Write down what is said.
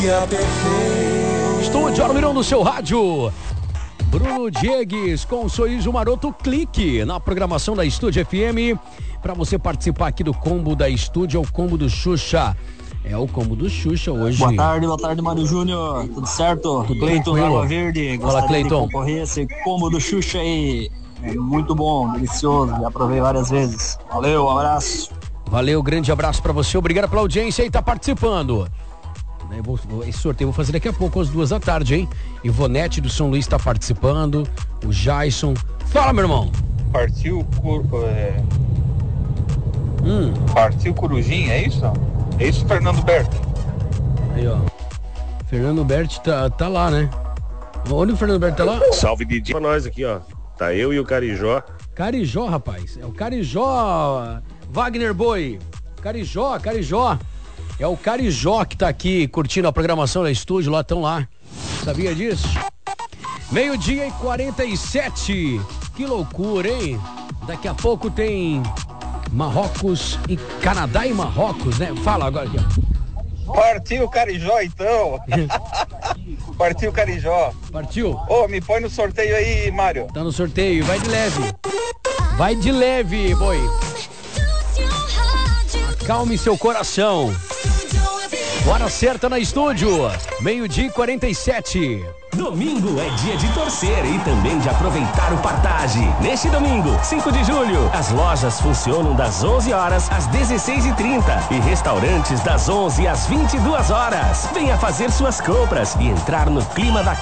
Estúdio Almirão do seu rádio. Bruno Diegues com um sorriso maroto, clique na programação da Estúdio FM para você participar aqui do combo da Estúdio, é o combo do Xuxa. É o combo do Xuxa hoje. Boa tarde, Mário Júnior. Tudo certo? Cleiton, Água Verde. Fala, Cleiton. De concorrer esse combo do Xuxa aí. É muito bom, delicioso. Já provei várias vezes. Valeu, um abraço. Valeu, grande abraço pra você. Obrigado pela audiência e tá participando. Esse sorteio eu vou fazer daqui a pouco, às 2h, hein? Ivonete do São Luís tá participando. O Jason. Fala, meu irmão. Partiu Corujinha, é isso? É isso, Fernando Berti? Aí, ó. Fernando Berti tá lá, né? Onde o Fernando Berti tá lá? Salve de dia pra nós aqui, ó. Tá eu e o Carijó. Carijó, rapaz. É o Carijó. Wagner Boi. Carijó. É o Carijó que tá aqui curtindo a programação da Estúdio, lá estão lá. Sabia disso? 12h47. Que loucura, hein? Daqui a pouco tem Marrocos e Canadá e Marrocos, né? Fala agora aqui, ó. Partiu o Carijó, então. Partiu o Carijó. Partiu? Ô, me põe no sorteio aí, Mário. Tá no sorteio, vai de leve. Vai de leve, boi. Acalme seu coração. Hora certa na Estúdio, 12h47. Domingo é dia de torcer e também de aproveitar o Partage. Neste domingo, 5 de julho, as lojas funcionam das 11 horas às 16h30 e restaurantes das 11 às 22 horas. Venha fazer suas compras e entrar no clima da